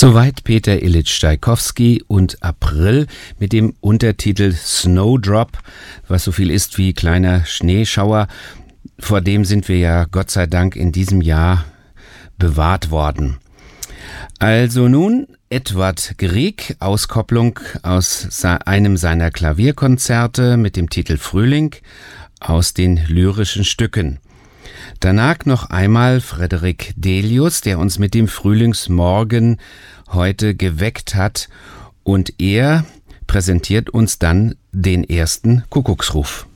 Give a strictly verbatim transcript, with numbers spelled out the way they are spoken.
Soweit Peter Ilyich Tschaikowski und April mit dem Untertitel Snowdrop, was so viel ist wie kleiner Schneeschauer. Vor dem sind wir ja Gott sei Dank in diesem Jahr bewahrt worden. Also nun Edvard Grieg, Auskopplung aus einem seiner Klavierkonzerte mit dem Titel Frühling aus den lyrischen Stücken. Danach noch einmal Frederic Delius, der uns mit dem Frühlingsmorgen heute geweckt hat, und er präsentiert uns dann den ersten Kuckucksruf.